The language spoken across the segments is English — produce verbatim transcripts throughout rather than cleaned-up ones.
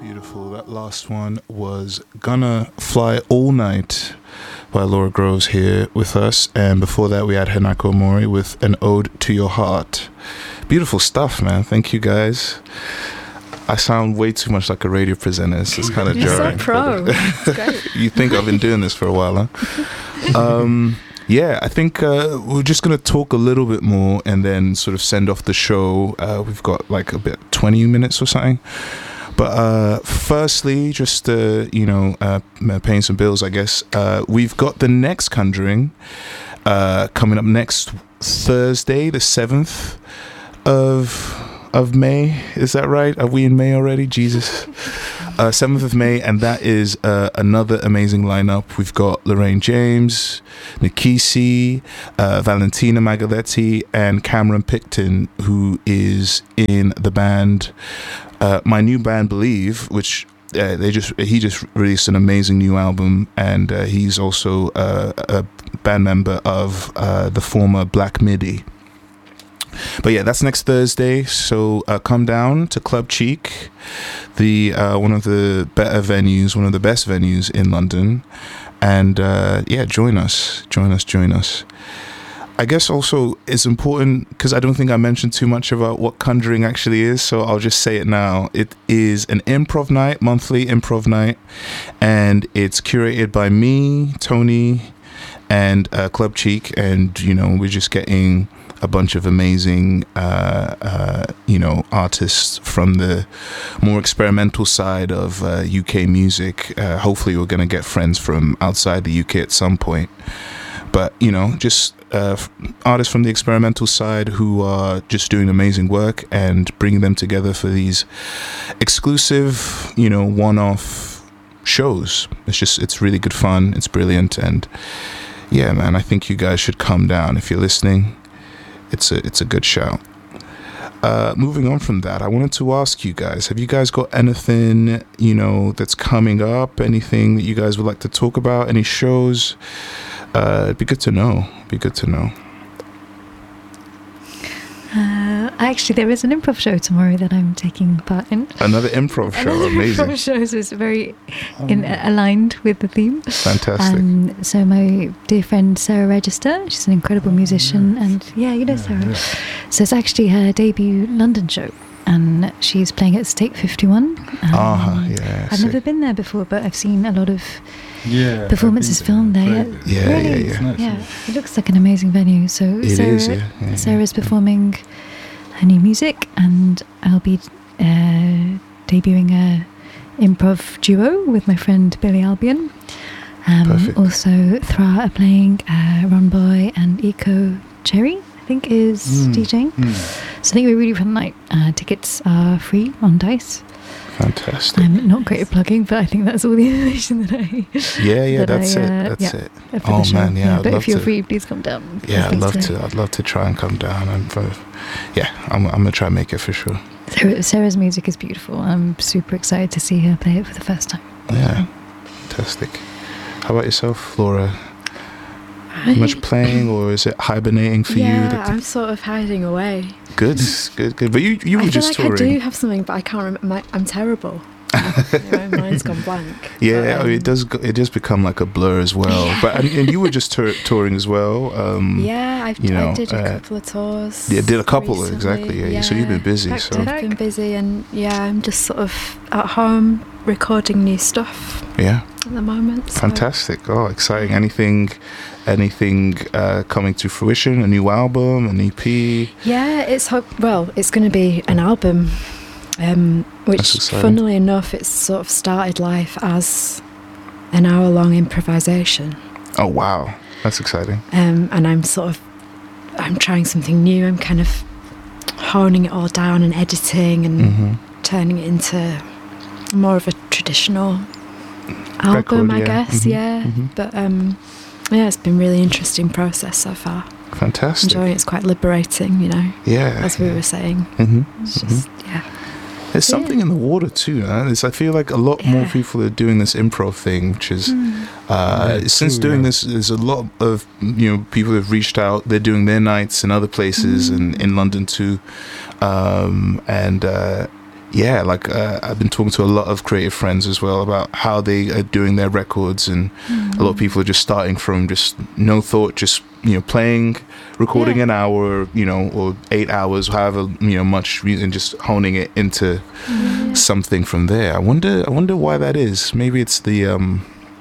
Beautiful. That last one was Gonna Fly All Night by Laura Groves here with us. And before that, we had Hanako Mori with An Ode to Your Heart. Beautiful stuff, man. Thank you, guys. I sound way too much like a radio presenter. So it's kind of jarring. You're so pro. That's great. You think I've been doing this for a while, huh? Um, yeah, I think uh, we're just going to talk a little bit more and then sort of send off the show. Uh, we've got like a bit, twenty minutes or something. But uh, firstly, just, uh, you know, uh, paying some bills, I guess. Uh, we've got the next Conjuring uh, coming up next Thursday, the seventh of of May. Is that right? Are we in May already? Jesus. Uh, seventh of May, and that is uh, another amazing lineup. We've got Lorraine James, Nikisi, uh, Valentina Magaletti, and Cameron Picton, who is in the band, uh, my new band Believe, which uh, they just he just released an amazing new album, and uh, he's also uh, a band member of uh, the former Black Midi. But yeah, that's next Thursday. So uh, come down to Club Cheek, the uh, one of the better venues, one of the best venues in London, and uh, yeah, join us, join us, join us. I guess also it's important because I don't think I mentioned too much about what Conjuring actually is, so I'll just say it now. It is an improv night, monthly improv night, and it's curated by me, Tony, and uh, Club Cheek, and you know we're just getting a bunch of amazing, uh, uh, you know, artists from the more experimental side of uh, U K music. Uh, hopefully we're going to get friends from outside the U K at some point. But, you know, just uh, f- artists from the experimental side who are just doing amazing work and bringing them together for these exclusive, you know, one-off shows. It's just, it's really good fun. It's brilliant. And yeah, man, I think you guys should come down if you're listening. It's a it's a good shout. Uh, moving on from that, I wanted to ask you guys, have you guys got anything, you know, that's coming up? Anything that you guys would like to talk about? Any shows? Uh, it'd be good to know. It'd be good to know. Uh, actually, there is an improv show tomorrow that I'm taking part in. Another improv show, Another amazing. Improv show, so it's very in, uh, aligned with the theme. Fantastic. Um, so my dear friend Sarah Register, she's an incredible musician, yes. and yeah, you know Yeah, Sarah. yeah. So it's actually her debut London show, and she's playing at State fifty-one. Um, Ah, yeah. I've sick. never been there before, but I've seen a lot of Yeah, performances I've been filmed there. Great. Yeah, yeah, Really? yeah. Yeah, it looks like an amazing venue. So It Sarah, is, yeah, yeah, Sarah's performing her new music, and I'll be uh, debuting a improv duo with my friend Billy Albion. Um, Perfect. also, Thra are playing, uh, Ron Boy and Eco Cherry, I think, is Mm. DJing. Mm. So I think we're really fun night. Uh, tickets are free on Dice. Fantastic. I'm not great at plugging, but I think that's all the information that I. Yeah, yeah, that that's I, it. uh, That's yeah, it. for the Oh show. man, yeah, I'd but love if you're to. free, please come down. Yeah, I'd Things love to. I'd love to try and come down. I'm, uh, yeah, I'm, I'm gonna try and make it for sure. Sarah, Sarah's music is beautiful. I'm super excited to see her play it for the first time. Yeah, fantastic. How about yourself, Laura? Much playing, or is it hibernating for yeah, you? That I'm sort of hiding away. good, good, good. But you, you I were feel just like touring. I do have something, but I can't remember. My, I'm terrible. You know, my mind's gone blank. Yeah, But, I mean, it um, does. Go, it does become like a blur as well. But and, and you were just tour, touring as well. Um, Yeah, I've, you know, I did a uh, couple of tours. yeah, did a couple, recently. exactly, yeah, so you've been busy, I've so- been busy, and yeah, I'm just sort of at home recording new stuff yeah, at the moment. So. fantastic. Oh, exciting! Anything, anything uh, coming to fruition? A new album, an E P? Yeah, it's ho- well, it's going to be an album, um, That's which, exciting. funnily enough, it's sort of started life as an hour-long improvisation, Oh wow, that's exciting. um, and I'm sort of I'm trying something new. I'm kind of honing it all down and editing and Mm-hmm. turning it into more of a traditional album, Record, I yeah. guess. Mhm, Yeah, mhm. but um, yeah, it's been really interesting process so far. Fantastic. Enjoying it. It's quite liberating, you know, Yeah. as we were saying. hmm It's just yeah. There's something Yeah. in the water too. Huh? It's, I feel like a lot more Yeah. people are doing this improv thing, which is uh, Yeah, since true, doing yeah. this, there's a lot of you know people have reached out. They're doing their nights in other places and in London too, um, and uh, yeah, like uh, I've been talking to a lot of creative friends as well about how they are doing their records, and Mm. a lot of people are just starting from just no thought, just you know playing, recording Yeah. an hour, you know, or eight hours, however you know much, and just honing it into Yeah. something from there. I wonder, I wonder why that is. Maybe it's the um,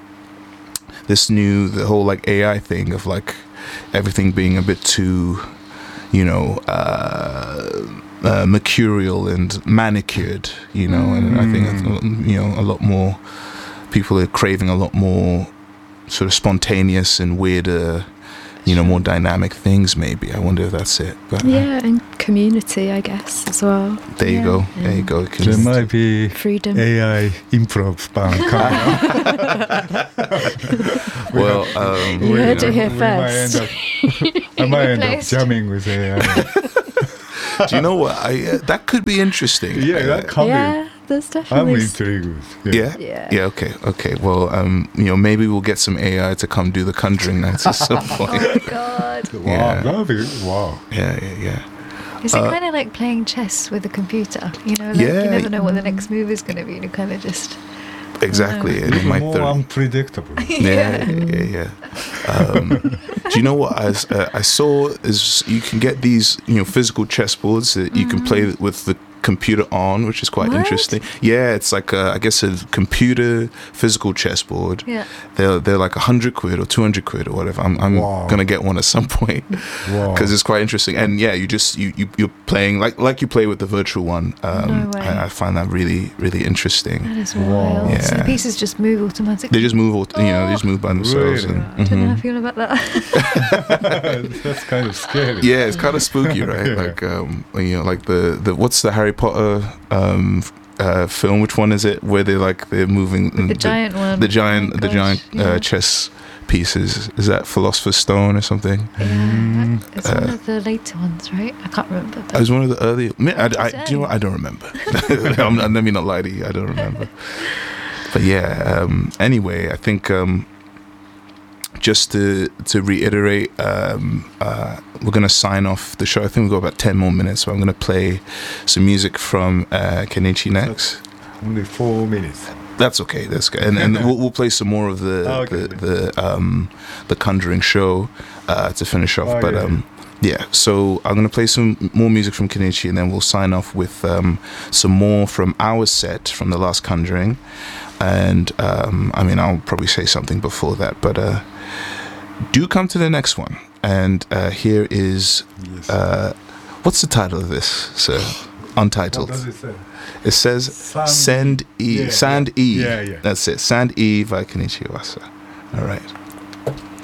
this new the whole like A I thing of like everything being a bit too, you know. Uh, Uh, mercurial and manicured, you know, and I think Mm. you know a lot more people are craving a lot more sort of spontaneous and weirder, you know, more dynamic things. Maybe I wonder if that's it. But uh, Yeah, and community, I guess, as well. there you Yeah. go, there you go. It can- There might be Freedom. A I improv band coming up. well, um, You heard know, it here we might end first. up, I might end up Replaced. jamming with A I. do you know what? I uh, that could be interesting. Yeah, Uh, that can Yeah, there's be. I'm definitely. s- intrigued. yeah. Yeah. Yeah. Okay. Okay. Well, um, you know, maybe we'll get some A I to come do the Conjuring nights at some point. Oh God! Wow, Yeah. that'd be wow. Yeah. Yeah. Yeah. Is it Uh, kind of like playing chess with a computer? You know, like Yeah. you never know what the next move is going to be. You kind of just Exactly. And it Even might more throw- unpredictable. yeah, yeah, yeah. Um, do you know what I, s- uh, I saw is you can get these you know physical chessboards that you can play with the computer on, which is quite What? interesting. Yeah, it's like a, I guess a computer physical chessboard. yeah. They're they're like a hundred quid or two hundred quid or whatever. I'm I'm Wow. gonna get one at some point Wow. because it's quite interesting. And yeah, you just you, you you're playing like like you play with the virtual one. Um, No way. and I find that really really interesting. That is Wow. wild. So the Yeah. pieces just move automatically. They just move, au- you know, they just move by themselves. Really? And, I don't know how mhm. I feel about that. That's kind of scary. Yeah, it's kind of spooky, right? Yeah. Like, um, you know, like the, the what's the Harry Potter um, uh, film? Which one is it? Where they're like they're moving the giant one. the giant, Oh my the gosh, giant yeah. uh, chess pieces. Is that Philosopher's Stone or something? Yeah, Mm. it's one Uh, of the later ones, right? I can't remember. It was one of the early. I, I, I, Is do you know what? I don't remember. I'm, let me not lie to you. I don't remember. But yeah. Um, anyway, I think um, just to to reiterate, um, uh, we're gonna sign off the show. I think we've got about ten more minutes, so I'm gonna play some music from uh, Kenichi next. Only four minutes. That's okay. That's good. And, and we'll, we'll play some more of the Okay. the the, um, the Conjuring show uh, to finish off. Oh, but yeah. um, yeah, so I'm gonna play some more music from Kenichi, and then we'll sign off with um, some more from our set from the last Conjuring. And um, I mean, I'll probably say something before that, but uh, do come to the next one. And uh, here is Yes. uh, what's the title of this, sir? what Untitled. does it say? It says Sand- Sand E. Yeah, Sand yeah. E. Yeah, yeah. That's it. Sand E by Kenichi Iwasa. All right.